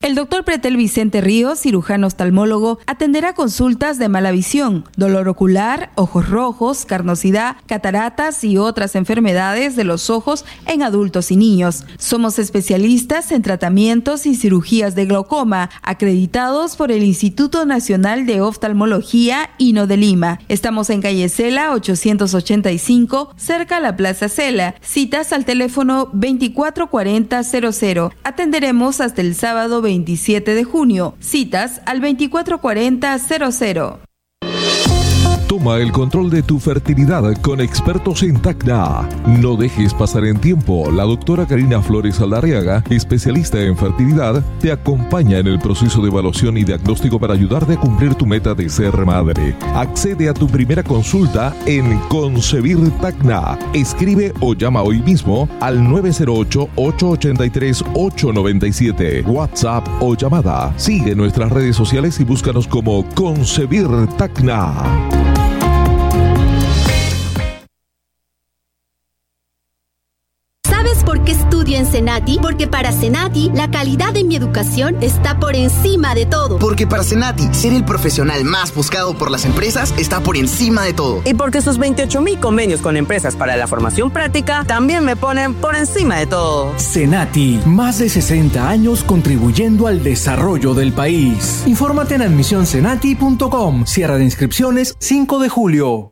El doctor Pretel Vicente Ríos, cirujano oftalmólogo, atenderá consultas de mala visión, dolor ocular, ojos rojos, carnosidad, cataratas y otras enfermedades de los ojos en adultos y niños. Somos especialistas en tratamientos y cirugías de glaucoma, acreditados por el Instituto Nacional de Oftalmología INO de Lima. Estamos en calle Cela 885, cerca a la Plaza Cela. Citas al teléfono 244000. Atenderemos hasta el sábado 27 de junio. Citas al 244000. Toma el control de tu fertilidad con expertos en Tacna. No dejes pasar el tiempo. La doctora Karina Flores Aldarriaga, especialista en fertilidad, te acompaña en el proceso de evaluación y diagnóstico para ayudarte a cumplir tu meta de ser madre. Accede a tu primera consulta en Concebir Tacna. Escribe o llama hoy mismo al 908-883-897. WhatsApp o llamada. Sigue nuestras redes sociales y búscanos como Concebir Tacna. ¿Por qué estudio en Senati? Porque para Senati, la calidad de mi educación está por encima de todo. Porque para Senati, ser el profesional más buscado por las empresas está por encima de todo. Y porque sus 28,000 convenios con empresas para la formación práctica también me ponen por encima de todo. Senati, más de 60 años contribuyendo al desarrollo del país. Infórmate en admisionsenati.com. Cierre de inscripciones 5 de julio.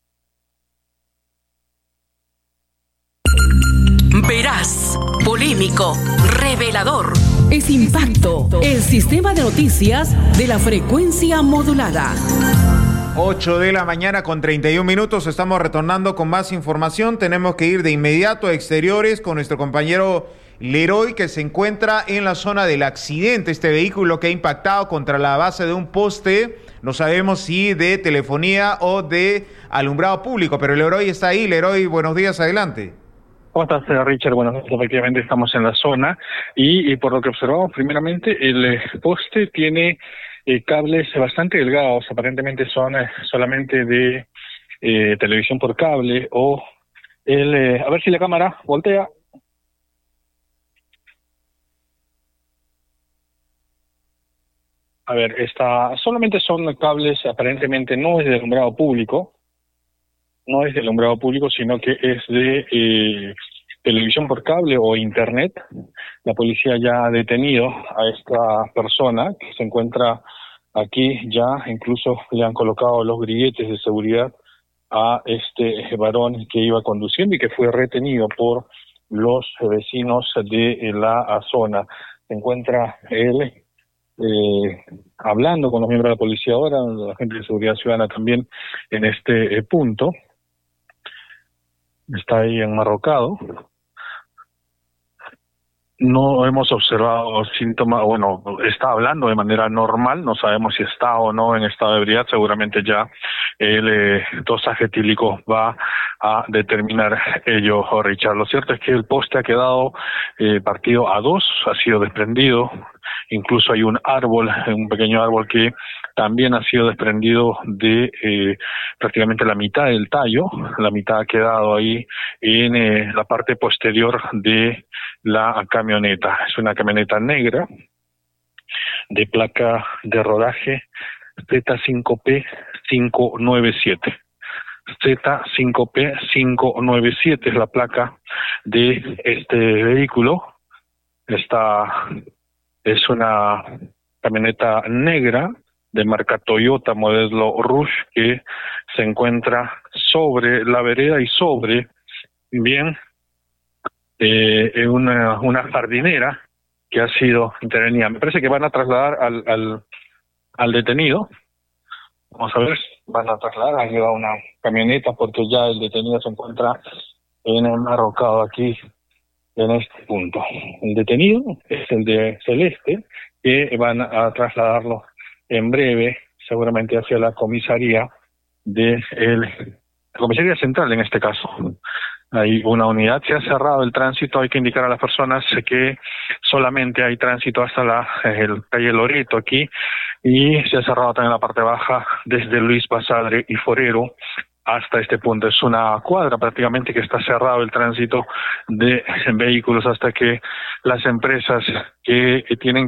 Veraz, polémico, revelador. Es Impacto, el sistema de noticias de la frecuencia modulada. 8 de la mañana con 31 minutos. Estamos retornando con más información. Tenemos que ir de inmediato a exteriores con nuestro compañero Leroy, que se encuentra en la zona del accidente. Este vehículo que ha impactado contra la base de un poste, no sabemos si de telefonía o de alumbrado público, pero Leroy está ahí. Leroy, buenos días, adelante. ¿Cómo estás, Richard? Bueno, efectivamente estamos en la zona y por lo que observamos, primeramente, el poste tiene cables bastante delgados, aparentemente son solamente de televisión por cable o a ver si la cámara voltea. A ver, solamente son cables, aparentemente no es de alumbrado público. No es de alumbrado público, sino que es de televisión por cable o internet. La policía ya ha detenido a esta persona que se encuentra aquí, ya incluso le han colocado los grilletes de seguridad a este varón que iba conduciendo y que fue retenido por los vecinos de la zona. Se encuentra él hablando con los miembros de la policía ahora, la gente de seguridad ciudadana también en este punto. Está ahí enmarrocado. No hemos observado síntomas, bueno, está hablando de manera normal, no sabemos si está o no en estado de ebriedad, seguramente ya el dosaje etílico va a determinar ello, Richard. Lo cierto es que el poste ha quedado partido a dos, ha sido desprendido, incluso hay un árbol, un pequeño árbol que también ha sido desprendido de prácticamente la mitad del tallo, la mitad ha quedado ahí en la parte posterior de la camioneta. Es una camioneta negra de placa de rodaje Z5P597. Z5P597 es la placa de este vehículo. Esta es una camioneta negra de marca Toyota modelo Rush que se encuentra sobre la vereda y sobre una jardinera que ha sido intervenida. Me parece que van a trasladar al detenido. Vamos a ver, van a trasladar, han llevado una camioneta porque ya el detenido se encuentra enmarrocado aquí en este punto. El detenido es el de Celeste, que van a trasladarlo en breve, seguramente hacia la comisaría la comisaría central en este caso. Hay una unidad, se ha cerrado el tránsito, hay que indicar a las personas que solamente hay tránsito hasta el calle Loreto aquí, y se ha cerrado también la parte baja desde Luis Basadre y Forero hasta este punto. Es una cuadra prácticamente que está cerrado el tránsito de vehículos hasta que las empresas que tienen